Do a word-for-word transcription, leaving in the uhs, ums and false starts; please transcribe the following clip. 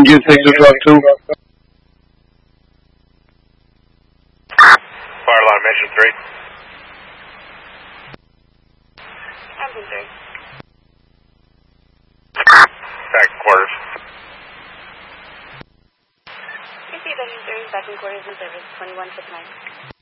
engine sector drop two. Fire alarm, engine three. Engine three. Back quarters. Receive engine three, back in quarters in service, twenty-one fifty-nine.